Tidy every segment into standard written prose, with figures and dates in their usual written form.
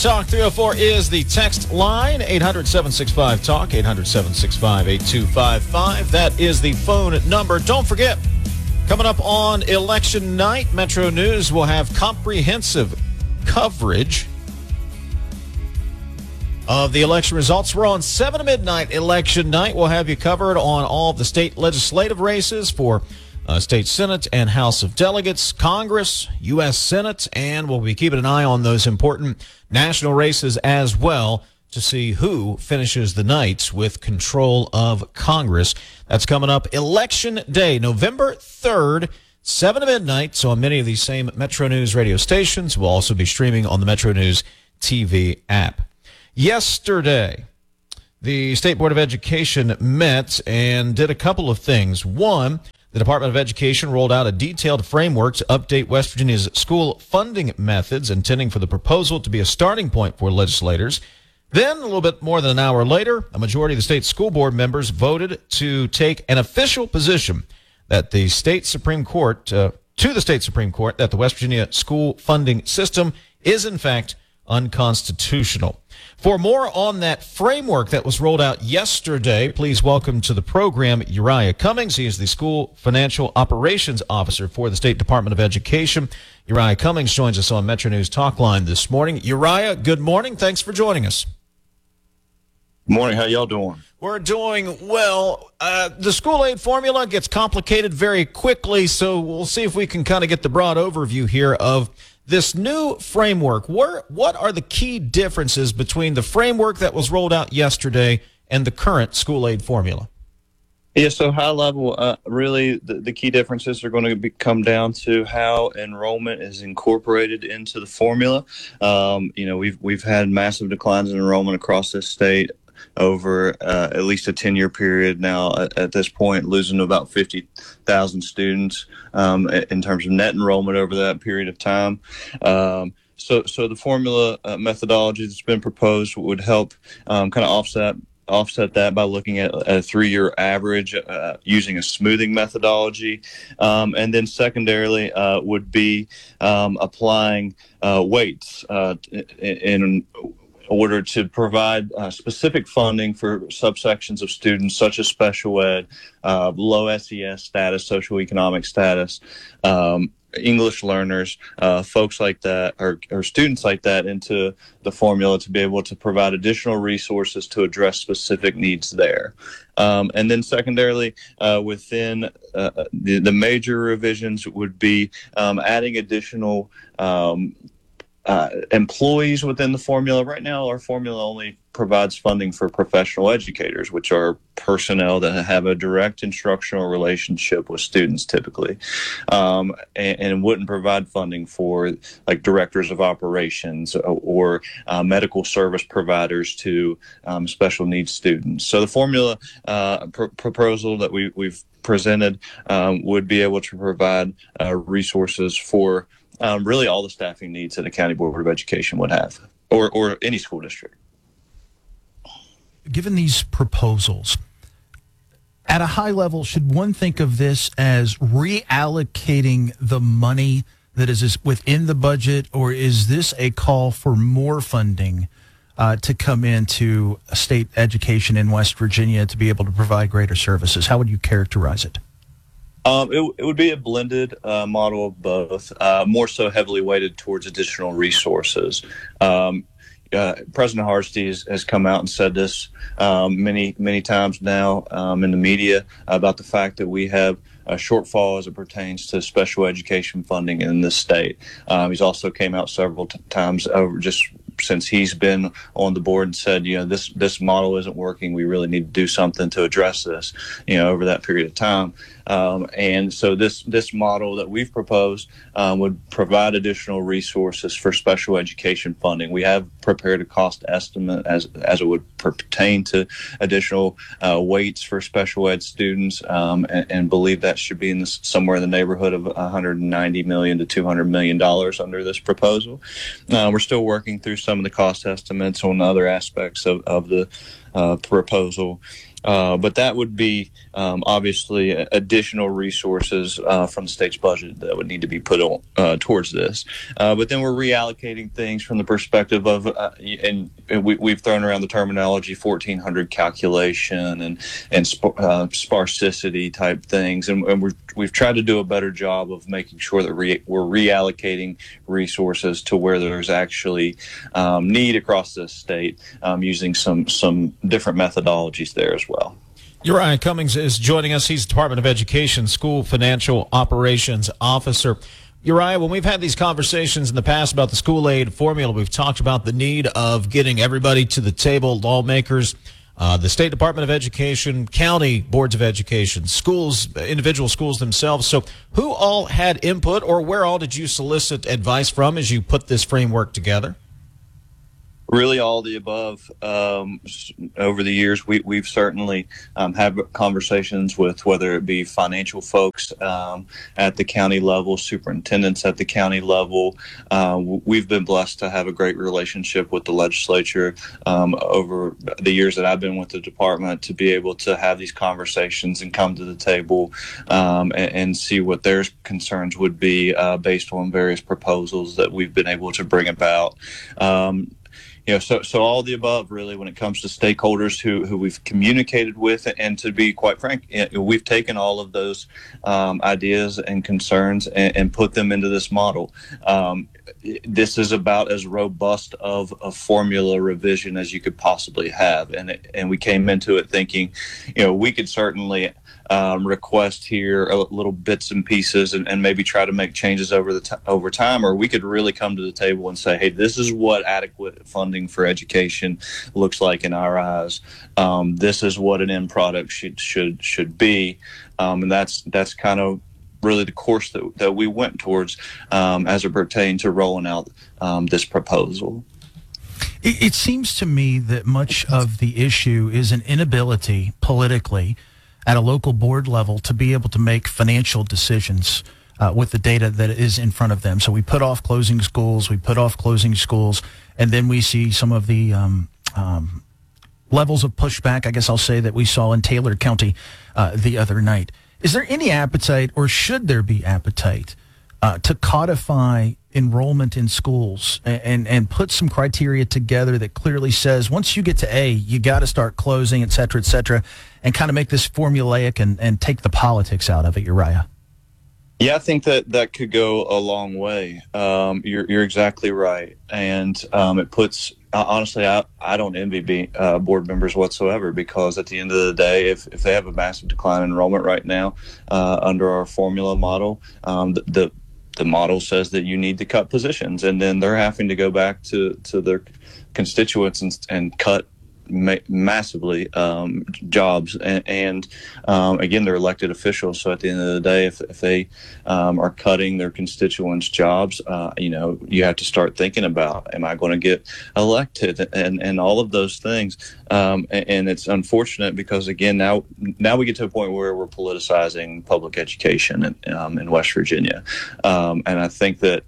Talk 304 is the text line, 800-765-TALK, 800-765-8255. That is the phone number. Don't forget, coming up on election night, Metro News will have comprehensive coverage of the election results. We're on 7 to midnight election night. We'll have you covered on all of the state legislative races for state Senate and House of Delegates, Congress, U.S. Senate, and we'll be keeping an eye on those important national races as well to see who finishes the night with control of Congress. That's coming up Election Day, November 3rd, 7 to midnight. So on many of these same Metro News radio stations, we'll also be streaming on the Metro News TV app. Yesterday, the State Board of Education met and did a couple of things. One, the Department of Education rolled out a detailed framework to update West Virginia's school funding methods, intending for the proposal to be a starting point for legislators. Then, a little bit more than an hour later, a majority of the state school board members voted to take an official position that the state Supreme Court, that the West Virginia school funding system is, in fact, unconstitutional. For more on that framework that was rolled out yesterday, please welcome to the program Uriah Cummings. He is the School Financial Operations Officer for the State Department of Education. Uriah Cummings joins us on Metro News Talk Line this morning. Uriah, good morning. Thanks for joining us. Good morning. How y'all doing? We're doing well. The school aid formula gets complicated very quickly, so we'll see if we can kind of get the broad overview here of this new framework. What are the key differences between the framework that was rolled out yesterday and the current school aid formula? Yeah, so high level, really the key differences are going to come down to how enrollment is incorporated into the formula. We've had massive declines in enrollment across this state over at least a 10-year period now. At this point, losing about 50,000 students in terms of net enrollment over that period of time. So the formula methodology that's been proposed would help kind of offset that by looking at a 3-year average using a smoothing methodology. And then secondarily would be applying weights in order to provide specific funding for subsections of students such as special ed, low SES status, socioeconomic status, English learners, folks like that, or students like that into the formula to be able to provide additional resources to address specific needs there. And then secondarily, within the major revisions would be adding additional employees within the formula. Right now, our formula only provides funding for professional educators, which are personnel that have a direct instructional relationship with students typically, and wouldn't provide funding for like directors of operations or medical service providers to special needs students. So the formula proposal that we've presented would be able to provide resources for really all the staffing needs that a county board of education would have, or any school district. Given these proposals, at a high level, should one think of this as reallocating the money that is within the budget, or is this a call for more funding to come into state education in West Virginia to be able to provide greater services? How would you characterize it? It would be a blended model of both, more so heavily weighted towards additional resources. President Hardesty has come out and said this many times now in the media about the fact that we have a shortfall as it pertains to special education funding in this state. He's also came out several times over just since he's been on the board and said, this model isn't working. We really need to do something to address this, over that period of time. And so this model that we've proposed would provide additional resources for special education funding. We have prepared a cost estimate as it would pertain to additional weights for special ed students, and believe that should be somewhere in the neighborhood of $190 million to $200 million under this proposal. We're still working through some of the cost estimates on other aspects of the proposal. But that would be obviously additional resources from the state's budget that would need to be put on towards this. But then we're reallocating things from the perspective of, and we've thrown around the terminology 1400 calculation and sparsity type things, and we've tried to do a better job of making sure that we're reallocating resources to where there's actually need across the state, using some different methodologies there as well. Uriah Cummings is joining us. He's Department of Education School Financial Operations Officer. Uriah, when we've had these conversations in the past about the school aid formula, we've talked about the need of getting everybody to the table, lawmakers, the State Department of Education, county boards of education, schools, individual schools themselves. So who all had input, or where all did you solicit advice from as you put this framework together? Really, all the above. Over the years, we've certainly had conversations with whether it be financial folks at the county level, superintendents at the county level. We've been blessed to have a great relationship with the legislature over the years that I've been with the department, to be able to have these conversations and come to the table and see what their concerns would be based on various proposals that we've been able to bring about. So all the above, really, when it comes to stakeholders who we've communicated with, and to be quite frank, we've taken all of those ideas and concerns and put them into this model. This is about as robust of a formula revision as you could possibly have, and we came into it thinking, we could certainly request here little bits and pieces and maybe try to make changes over time, or we could really come to the table and say, hey, this is what adequate funding for education looks like in our eyes. This is what an end product should be, and that's kind of really the course that we went towards as it pertained to rolling out this proposal. It seems to me that much of the issue is an inability politically at a local board level to be able to make financial decisions with the data that is in front of them. So we put off closing schools, and then we see some of the levels of pushback, I guess I'll say, that we saw in Taylor County the other night. Is there any appetite, or should there be appetite, to codify enrollment in schools and put some criteria together that clearly says once you get to A, you got to start closing, et cetera, and kind of make this formulaic and take the politics out of it, Uriah? Yeah, I think that could go a long way. You're exactly right, and it puts. Honestly, I don't envy board members whatsoever, because at the end of the day, if they have a massive decline in enrollment right now under our formula model, the model says that you need to cut positions, and then they're having to go back to their constituents and cut massively jobs, and again, they're elected officials. So at the end of the day, if they are cutting their constituents' jobs, you have to start thinking about, am I going to get elected, and all of those things. And it's unfortunate because, again, now we get to a point where we're politicizing public education in West Virginia, and I think that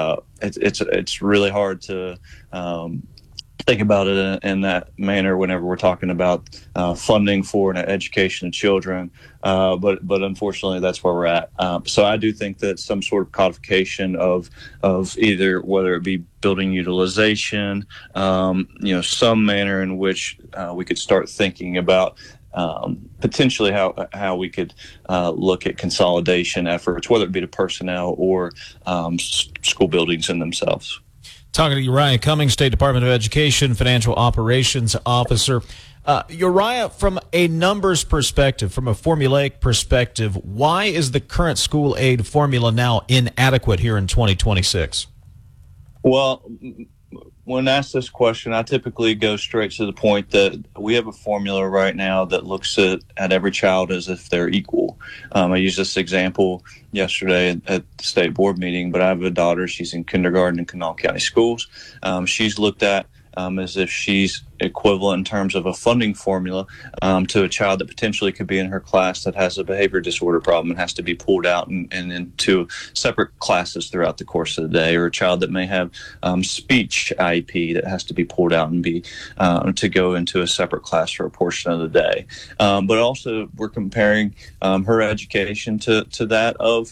it's really hard to think about it in that manner whenever we're talking about funding for an education of children, but unfortunately that's where we're at. So I do think that some sort of codification of either, whether it be building utilization, some manner in which we could start thinking about potentially how we could look at consolidation efforts, whether it be to personnel or school buildings in themselves. Talking to Uriah Cummings, State Department of Education Financial Operations Officer. Uriah, from a numbers perspective, from a formulaic perspective, why is the current school aid formula now inadequate here in 2026? Well, when asked this question, I typically go straight to the point that we have a formula right now that looks at every child as if they're equal. I used this example yesterday at the state board meeting, but I have a daughter. She's in kindergarten in Kanawha County Schools. She's looked at as if she's equivalent in terms of a funding formula to a child that potentially could be in her class that has a behavior disorder problem and has to be pulled out and into separate classes throughout the course of the day, or a child that may have speech IEP that has to be pulled out and be to go into a separate class for a portion of the day. But also we're comparing her education to that of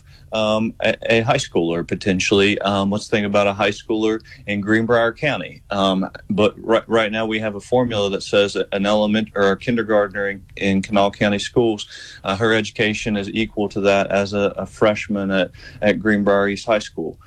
a high schooler potentially. Let's think about a high schooler in Greenbrier County. But right now we have a formula that says an element or a kindergartner in Kanawha County schools, her education is equal to that as a freshman at Greenbrier East High School.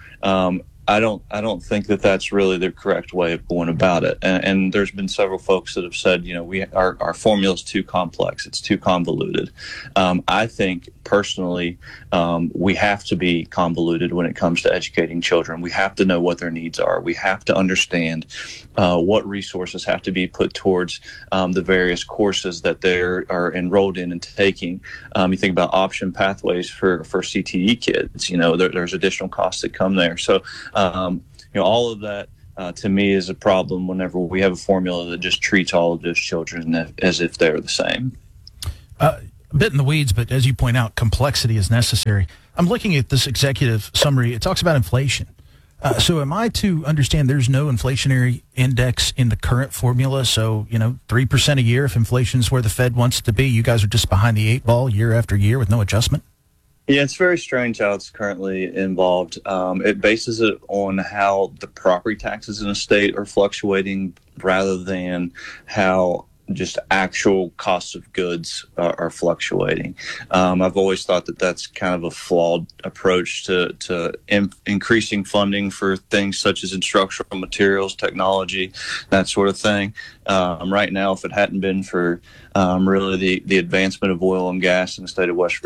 I don't think that that's really the correct way of going about it. And there's been several folks that have said, our formula is too complex. It's too convoluted. I think personally, we have to be convoluted when it comes to educating children. We have to know what their needs are. We have to understand what resources have to be put towards the various courses that they are enrolled in and taking. You think about option pathways for CTE kids. There's additional costs that come there. So, all of that to me is a problem whenever we have a formula that just treats all of those children as if they're the same. A bit in the weeds, but as you point out, complexity is necessary. I'm looking at this executive summary. It talks about inflation. So am I to understand there's no inflationary index in the current formula? So, 3% a year, if inflation is where the Fed wants it to be, you guys are just behind the eight ball year after year with no adjustment? Yeah, it's very strange how it's currently involved. It bases it on how the property taxes in a state are fluctuating rather than how just actual costs of goods are fluctuating. I've always thought that that's kind of a flawed approach to increasing funding for things such as instructional materials, technology, that sort of thing. Right now, if it hadn't been for really the advancement of oil and gas in the state of West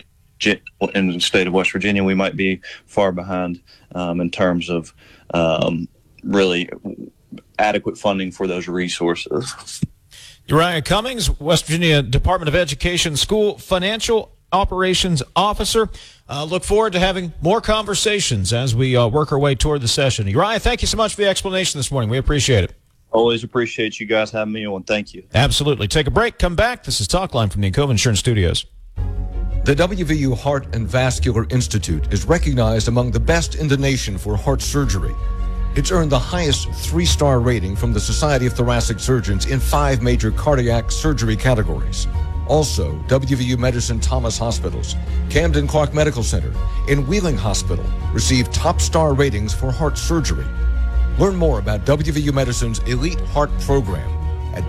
Virginia, we might be far behind in terms of really adequate funding for those resources. Uriah Cummings, West Virginia Department of Education School Financial Operations Officer. Look forward to having more conversations as we work our way toward the session. Uriah, thank you so much for the explanation this morning. We appreciate it. Always appreciate you guys having me on. Thank you. Absolutely. Take a break. Come back. This is Talkline from the Encova Insurance Studios. The WVU Heart and Vascular Institute is recognized among the best in the nation for heart surgery. It's earned the highest 3-star rating from the Society of Thoracic Surgeons in 5 major cardiac surgery categories. Also, WVU Medicine Thomas Hospitals, Camden Clark Medical Center, and Wheeling Hospital received top star ratings for heart surgery. Learn more about WVU Medicine's Elite Heart Program at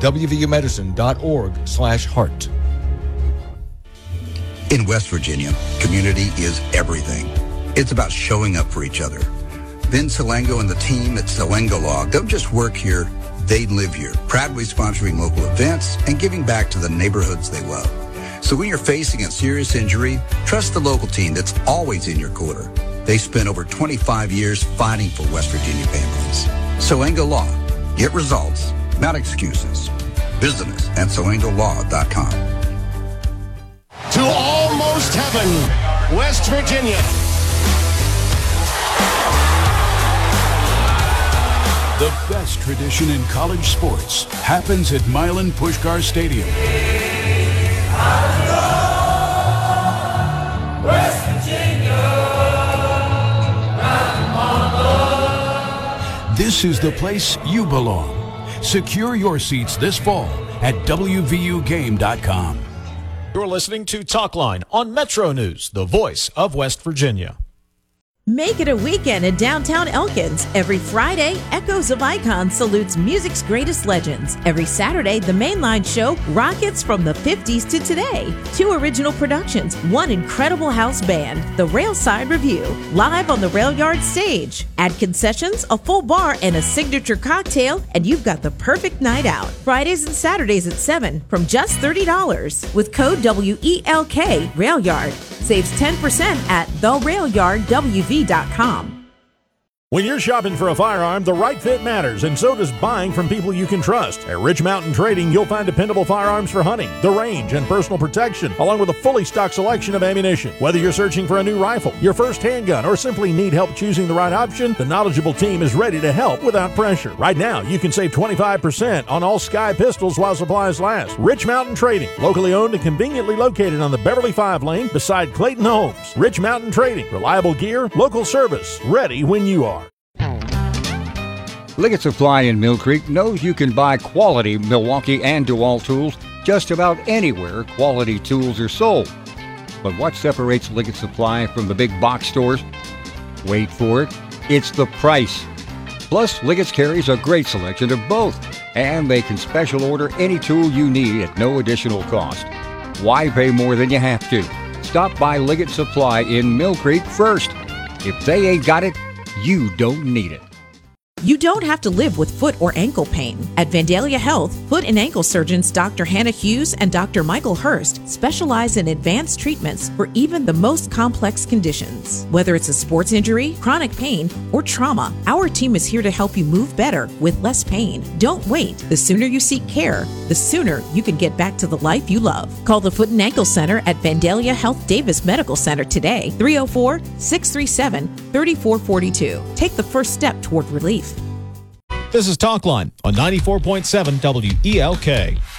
wvumedicine.org/heart. In West Virginia, community is everything. It's about showing up for each other. Vin Salengo and the team at Salengo Law don't just work here, they live here, proudly sponsoring local events and giving back to the neighborhoods they love. So when you're facing a serious injury, trust the local team that's always in your corner. They spent over 25 years fighting for West Virginia families. Salengo Law. Get results, not excuses. Visit us at salengolaw.com. To almost heaven, West Virginia. The best tradition in college sports happens at Milan Puskar Stadium. West Virginia, This is the place you belong. Secure your seats this fall at WVUGame.com. You're listening to Talkline on Metro News, the voice of West Virginia. Make it a weekend in downtown Elkins. Every Friday, Echoes of Icon salutes music's greatest legends. Every Saturday, the Mainline show rockets from the 50s to today. 2 original productions, 1 incredible house band, the Railside Review, live on the Rail Yard stage. Add concessions, a full bar, and a signature cocktail, and you've got the perfect night out. Fridays and Saturdays at 7 from just $30. With code WELK, Rail Yard. Saves 10% at therailyardwv.com. When you're shopping for a firearm, the right fit matters, and so does buying from people you can trust. At Rich Mountain Trading, you'll find dependable firearms for hunting, the range, and personal protection, along with a fully stocked selection of ammunition. Whether you're searching for a new rifle, your first handgun, or simply need help choosing the right option, the knowledgeable team is ready to help without pressure. Right now, you can save 25% on all Sky pistols while supplies last. Rich Mountain Trading, locally owned and conveniently located on the Beverly 5 lane beside Clayton Homes. Rich Mountain Trading, reliable gear, local service, ready when you are. Liggett Supply in Mill Creek knows you can buy quality Milwaukee and DeWalt tools just about anywhere quality tools are sold. But what separates Liggett Supply from the big box stores? Wait for it, it's the price. Plus, Liggett's carries a great selection of both, and they can special order any tool you need at no additional cost. Why pay more than you have to? Stop by Liggett Supply in Mill Creek first. If they ain't got it, you don't need it. You don't have to live with foot or ankle pain. At Vandalia Health, foot and ankle surgeons Dr. Hannah Hughes and Dr. Michael Hurst specialize in advanced treatments for even the most complex conditions. Whether it's a sports injury, chronic pain, or trauma, our team is here to help you move better with less pain. Don't wait. The sooner you seek care, the sooner you can get back to the life you love. Call the Foot and Ankle Center at Vandalia Health Davis Medical Center today, 304-637-3442. Take the first step toward relief. This is Talkline on 94.7 WELK.